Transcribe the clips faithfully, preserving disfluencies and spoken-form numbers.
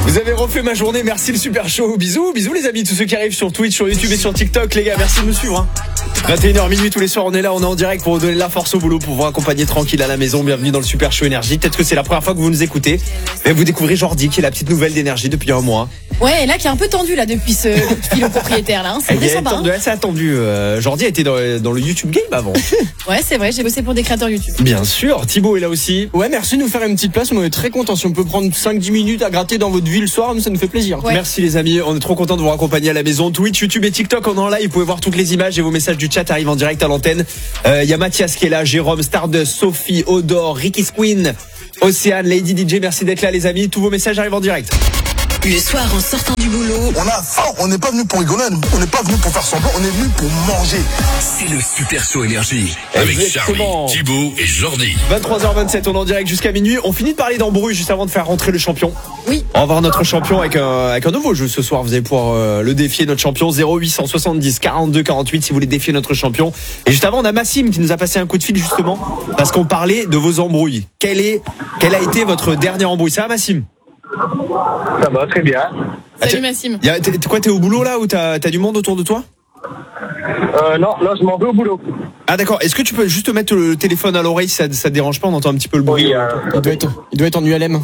Vous avez refait ma journée, merci le super show. Bisous, bisous les amis, tous ceux qui arrivent sur Twitch, sur YouTube et sur TikTok, les gars, merci de nous suivre. Hein. vingt et une heures minuit tous les soirs, on est là, on est en direct pour vous donner la force au boulot, pour vous accompagner tranquille à la maison. Bienvenue dans le super show Énergie. Peut-être que c'est la première fois que vous nous écoutez, mais vous découvrez Jordi, qui est la petite nouvelle d'Énergie depuis un mois. Ouais, et là qui est un peu tendu là depuis ce fil au propriétaire là. Hein. C'est très sympa. Hein. C'est attendu. Euh, Jordi a été dans, dans le YouTube Game avant. Ouais, c'est vrai, j'ai bossé pour des créateurs YouTube. Bien sûr, Thibaut est là aussi. Ouais, merci de nous faire une petite place. On est très contents. Si on peut prendre cinq dix minutes à gratter dans votre vie le soir, nous, ça nous fait plaisir. Ouais. Merci les amis, on est trop contents de vous accompagner à la maison. Twitch, YouTube et TikTok, on est en live. Vous pouvez voir toutes les images et vos messages du chat arrivent en direct à l'antenne. Il euh, y a Mathias qui est là, Jérôme, Stardust, Sophie, Odor, Ricky Squeen, Océane, Lady D J. Merci d'être là les amis. Tous vos messages arrivent en direct. Le soir en sortant du boulot, on a faim, on n'est pas venu pour rigoler, on n'est pas venu pour faire semblant, on est venu pour manger. C'est le super show Énergie avec Charlie, Thibaut et Jordi. vingt-trois heures vingt-sept, on est en direct jusqu'à minuit. On finit de parler d'embrouille juste avant de faire rentrer le champion. Oui. On va voir notre champion avec un, avec un nouveau jeu ce soir. Vous allez pouvoir euh, le défier, notre champion. Zéro huit cent soixante-dix quarante-deux quarante-huit si vous voulez défier notre champion. Et juste avant, on a Massim qui nous a passé un coup de fil justement parce qu'on parlait de vos embrouilles. Quelle est, quelle a été votre dernière embrouille? Ça va Massim? Ça va, très bien. Salut Massim. Y a, t'es, quoi, t'es au boulot là ou t'as, t'as du monde autour de toi? Euh, non, là je m'en vais au boulot. Ah d'accord, est-ce que tu peux juste mettre le téléphone à l'oreille si ça, ça te dérange pas? On entend un petit peu le bruit. Oui, euh... il, doit être, il doit être en U L M.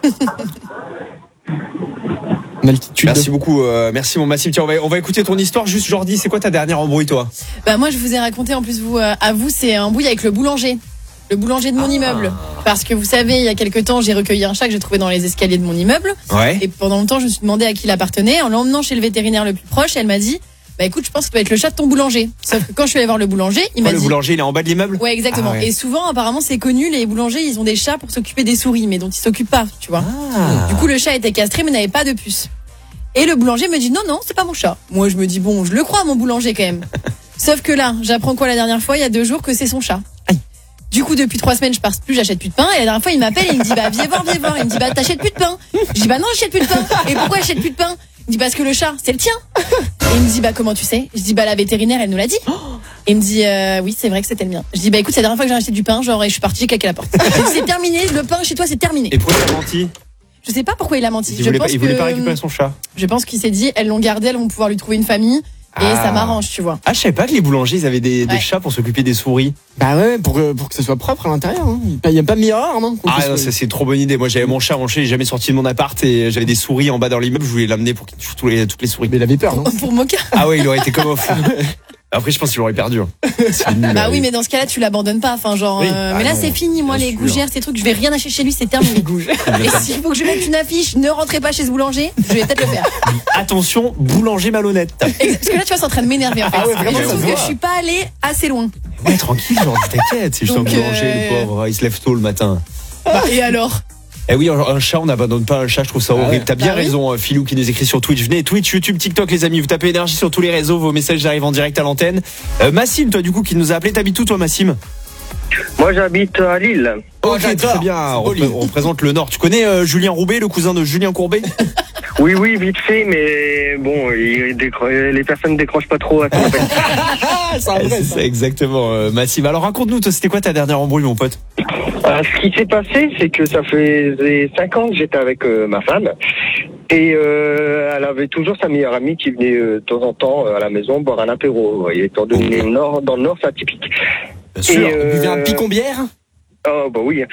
En altitude. Merci beaucoup, euh, merci mon Massim. Tiens, on va, on va écouter ton histoire. Juste Jordi, c'est quoi ta dernière embrouille toi? Bah moi je vous ai raconté en plus vous, euh, à vous, c'est un embrouille avec le boulanger. Le boulanger de mon ah. immeuble. Parce que vous savez, il y a quelques temps, j'ai recueilli un chat que j'ai trouvé dans les escaliers de mon immeuble. Ouais. Et pendant longtemps, je me suis demandé à qui il appartenait. En l'emmenant chez le vétérinaire le plus proche, elle m'a dit, bah écoute, je pense que ça doit être le chat de ton boulanger. Sauf que quand je suis allée voir le boulanger, il m'a oh, dit... Le boulanger, il est en bas de l'immeuble? Ouais, exactement. Ah ouais. Et souvent, apparemment, c'est connu, les boulangers, ils ont des chats pour s'occuper des souris, mais dont ils s'occupent pas, tu vois. Ah. Du coup, le chat était castré, mais n'avait pas de puce. Et le boulanger me dit, non, non, c'est pas mon chat. Moi, je me dis, bon, je le crois, mon boulanger, quand même. Sauf que là, j'apprends quoi la dernière fois, il y a deux jours, que c'est son chat. Du coup, depuis trois semaines, je passe plus, j'achète plus de pain. Et la dernière fois, il m'appelle et il me dit, bah, viens voir, viens voir. Il me dit, bah, t'achètes plus de pain. Je dis, bah, non, j'achète plus de pain. Et pourquoi j'achète plus de pain? Il me dit, parce que le chat, c'est le tien. Et il me dit, bah, comment tu sais? Je dis, bah, la vétérinaire, elle nous l'a dit. Et il me dit, euh, oui, c'est vrai que c'était le mien. Je dis, bah, écoute, c'est la dernière fois que j'ai acheté du pain, genre, et je suis partie, j'ai claqué la porte. C'est terminé, le pain chez toi, c'est terminé. Et pourquoi il a menti? Je sais pas pourquoi il a menti. Il je voulait, pense pas, il voulait que, pas récupérer son chat. Je pense qu'il s'est dit, elles l'ont gardé, elles vont pouvoir lui trouver une famille. Et ah. ça m'arrange, tu vois. Ah, je savais pas que les boulangers, ils avaient des, ouais. des chats pour s'occuper des souris. Bah ouais, pour que, pour que ça soit propre à l'intérieur. Hein. Il n'y a pas de miroir, non? Ah non, ça c'est trop bonne idée. Moi j'avais mon chat, mon chat, il est jamais sorti de mon appart et j'avais des souris en bas dans l'immeuble. Je voulais l'amener pour qu'il tue tous les, toutes les souris. Mais il avait peur, non? Pour Moka. Ah ouais, il aurait été comme off. Après, je pense qu'il aurait perdu. Hein. Nul, bah oui, oui, mais dans ce cas-là, tu l'abandonnes pas. Enfin, genre. Oui. Euh, ah mais là, non, c'est fini. Moi, les sûr. gougères, ces trucs, je vais rien acheter chez lui, c'est terminé. Et s'il faut que je mette une affiche, ne rentrez pas chez ce boulanger, je vais peut-être le faire. Attention, boulanger malhonnête. Parce que là, tu vois, c'est en train de m'énerver. En fait. Ah ouais, vraiment, je trouve que je suis pas allée assez loin. Ouais, tranquille, genre, t'inquiète. C'est juste un boulanger, euh... le pauvre. Il se lève tôt le matin. Bah, et alors? Eh oui, un chat, on n'abandonne pas un chat, je trouve ça horrible. Ah ouais. T'as bien bah raison, oui. Philou qui nous écrit sur Twitch. Venez, Twitch, YouTube, TikTok, les amis, vous tapez Énergie sur tous les réseaux, vos messages arrivent en direct à l'antenne. Euh, Massim, toi, du coup, qui nous a appelé, t'habites où, toi, Massim? Moi, j'habite à Lille. Ok, oh, très bien, on, on représente le Nord. Tu connais euh, Julien Roubaix, le cousin de Julien Courbet? Oui, oui, vite fait, mais bon, il décro- les personnes ne décrochent pas trop à ça. C'est vrai, ça. Exactement, euh, Massim. Alors, raconte-nous, toi, c'était quoi ta dernière embrouille, mon pote? Euh, ce qui s'est passé, c'est que ça faisait cinq ans que j'étais avec euh, ma femme et euh, elle avait toujours sa meilleure amie qui venait euh, de temps en temps euh, à la maison boire un apéro. Et étant donné le nord, dans le Nord, c'est atypique. Bien sûr, et, euh, buvez un picon-bière? Oh bah oui.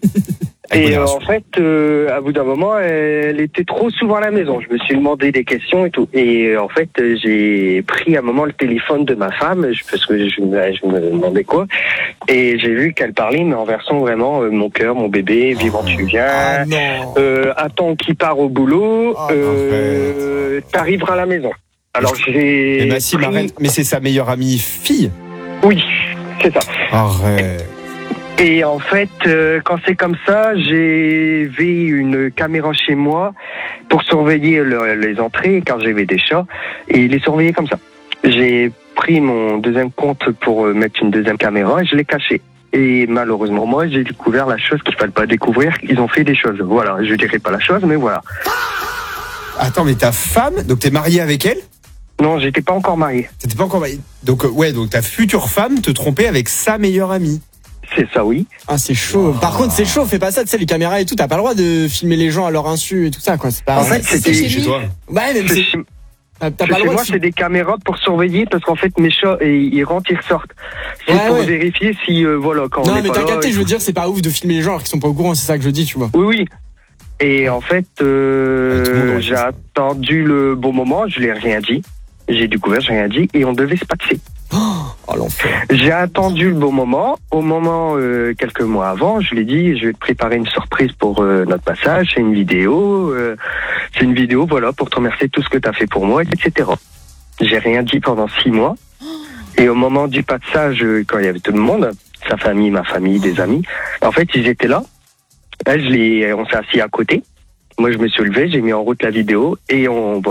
Et euh, en fait, euh, à bout d'un moment, elle était trop souvent à la maison. Je me suis demandé des questions et tout. Et euh, en fait, j'ai pris un moment le téléphone de ma femme, parce que je me, je me demandais quoi. Et j'ai vu qu'elle parlait, mais en version vraiment euh, mon cœur, mon bébé, vivant tu viens. Ah, euh, attends qui part au boulot. Ah, euh, t'arriveras à la maison. Alors j'ai. Mais Massim, pris... arrête. Mais c'est sa meilleure amie fille. Oui, c'est ça. Arrête. Et en fait, euh, quand c'est comme ça, j'ai mis une caméra chez moi pour surveiller le, les entrées, car j'avais des chats, et les surveiller comme ça. J'ai pris mon deuxième compte pour mettre une deuxième caméra et je l'ai caché. Et malheureusement, moi, j'ai découvert la chose qu'il ne fallait pas découvrir. Ils ont fait des choses. Voilà, je dirais pas la chose, mais voilà. Attends, mais ta femme, donc t'es marié avec elle? Non, j'étais pas encore marié. T'étais pas encore marié. Donc, euh, ouais, donc ta future femme te trompait avec sa meilleure amie. C'est ça, oui. Ah, c'est chaud. Wow. Par contre, c'est chaud, fais pas ça, tu sais, les caméras et tout, t'as pas le droit de filmer les gens à leur insu et tout ça, quoi. C'est pas en fait, c'était chez toi. Ouais, même c'est. Chez... T'as pas chez le droit moi, de... c'est des caméras pour surveiller parce qu'en fait, mes chats, ils rentrent, ils ressortent. C'est ouais, pour ouais. vérifier si, euh, voilà, quand non, on est mais pas t'as là, capté, il je veux faut... dire, c'est pas ouf de filmer les gens alors qu'ils sont pas au courant, c'est ça que je dis, tu vois. Oui, oui. Et en fait, euh, ouais, j'ai attendu le bon moment, je l'ai rien dit. J'ai découvert, j'ai rien dit, et on devait se patcher. Oh, l'enfer. J'ai attendu le bon moment. Au moment, euh, quelques mois avant, je lui ai dit, je vais te préparer une surprise pour euh, notre passage. C'est une vidéo. Euh, c'est une vidéo, voilà, pour te remercier de tout ce que tu as fait pour moi, et cetera. J'ai rien dit pendant six mois. Et au moment du passage, quand il y avait tout le monde, sa famille, ma famille, des amis, en fait, ils étaient là. Là, je les, on s'est assis à côté. Moi, je me suis levé, j'ai mis en route la vidéo et on